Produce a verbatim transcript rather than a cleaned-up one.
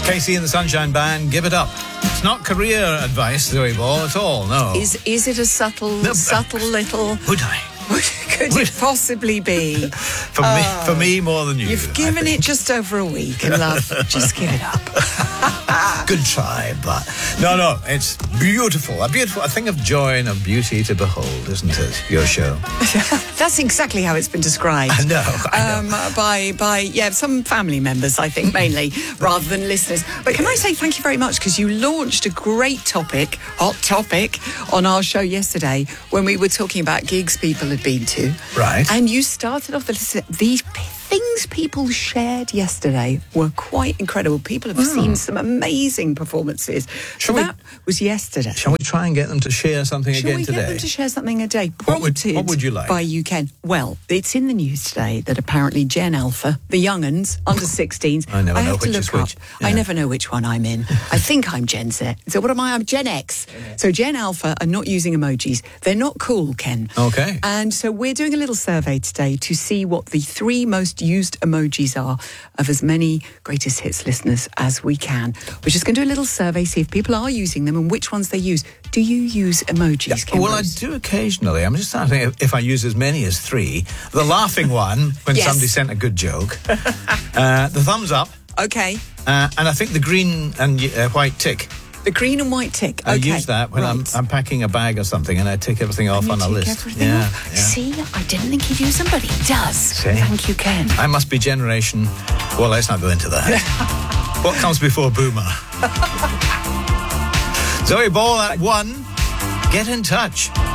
Casey and the Sunshine Band, Give It Up. It's not career advice, Zoe Ball, at all, no. Is is it a subtle, No, subtle little... Would I? Could Would- it possibly be? For me, for me more than you. You've I given think. it just over a week, and love, just give it up. Good try, but no, no, it's beautiful. A beautiful, a thing of joy and of beauty to behold, isn't it? Your show. That's exactly how it's been described. I know, I know. Um, by by yeah, some family members, I think, mainly, rather than listeners. But can I say thank you very much, because you launched a great topic, hot topic, on our show yesterday when we were talking about gigs people had been to. Right. And you started off the list. These p- things people shared yesterday were quite incredible. People have seen some amazing performances. Shall so we- that was yesterday. Shall we try and get them to share something Shall again we today? get them to share something a day? What would- Prompted what would you like? By you, Ken. Well, it's in the news today that apparently Gen Alpha, the young uns, under sixteens. I never know have to which look is up. which. Yeah. I never know which one I'm in. I think I'm Gen Z. So what am I? I'm Gen X. So Gen Alpha are not using emojis. They're not cool, Ken. Okay. And so we're doing a little survey today to see what the three most used emojis are of as many greatest hits listeners as we can. We're just going to do a little survey, see if people are using them and which ones they use. Do you use emojis, Ken? Well, I Rose? do occasionally. I'm just trying to think if, if I use as many as three. The laughing one, when Yes. somebody sent a good joke. uh, the thumbs up. Okay. Uh, and I think the green and uh, white tick. The green and white tick. I Okay. use that when I'm, Right. I'm packing a bag or something and I tick everything off You on a tick list. everything Yeah, off. yeah. See, I didn't think he'd use them, but he does. See? Thank you, Ken. I must be generation... Well, let's not go into that. What comes before boomer? Zoe Ball at one. Get in touch.